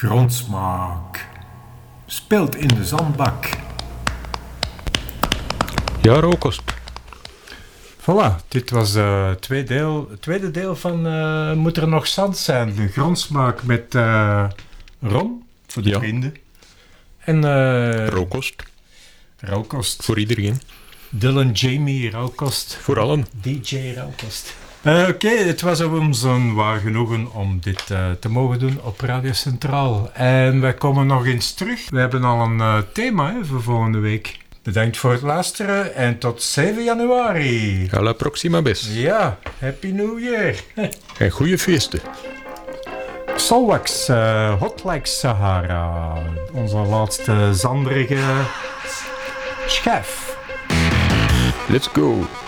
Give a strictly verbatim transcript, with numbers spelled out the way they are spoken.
Grondsmaak speelt in de zandbak. Ja, Rauwkost. Voilà, dit was uh, het tweede deel, het tweede deel van uh, Moet er nog zand zijn? De grondsmaak met uh, Ron, voor de ja. vrienden. En uh, Rauwkost. Rauwkost. Voor iedereen. Dylan Jamie Rauwkost. Voor allen. D J Rauwkost. Uh, Oké, okay, het was ons een waar genoegen om dit uh, te mogen doen op Radio Centraal. En wij komen nog eens terug. We hebben al een uh, thema hè, voor volgende week. Bedankt voor het luisteren en tot zeven januari. À la proxima bes. Ja, Happy New Year. En goede feesten. Solwax, uh, Hot Like Sahara. Onze laatste zanderige schijf. Let's go.